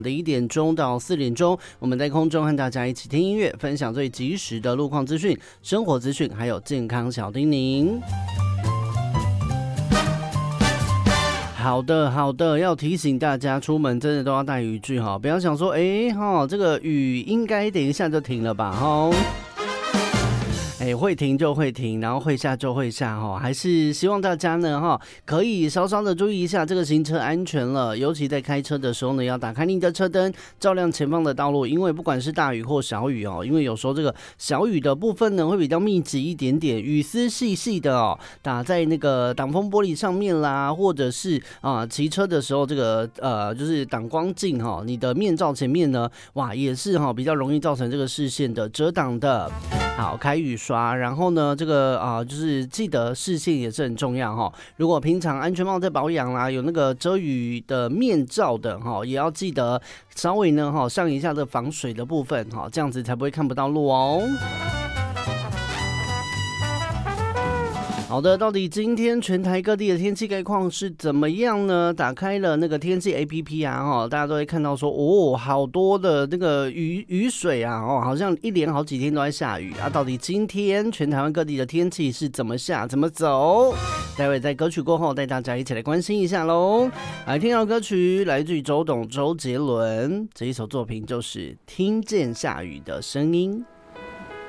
的1点钟到4点钟，我们在空中和大家一起听音乐，分享最及时的路况资讯、生活资讯，还有健康小叮咛。好的，要提醒大家，出门真的都要带雨具哈，不要想说，这个雨应该等一下就停了吧，哈。会停就会停，然后会下就会下哈，还是希望大家呢可以稍稍的注意一下这个行车安全了，尤其在开车的时候呢，要打开你的车灯，照亮前方的道路，因为不管是大雨或小雨因为有时候这个小雨的部分呢会比较密集一点点，雨丝细细的打在那个挡风玻璃上面啦，或者是骑车的时候这个就是挡光镜你的面罩前面呢，哇也是比较容易造成这个视线的遮挡的。好，开雨刷，然后呢，这个就是记得视线也是很重要如果平常安全帽在保养啦，有那个遮雨的面罩的也要记得稍微呢上一下这防水的部分这样子才不会看不到路哦。好的，到底今天全台各地的天气概况是怎么样呢？打开了那个天气 APP 大家都会看到说好多的那个雨水好像一连好几天都在下雨到底今天全台湾各地的天气是怎么下怎么走？待会在歌曲过后带大家一起来关心一下咯。来听到歌曲来自于周董周杰伦，这一首作品就是《听见下雨的声音》。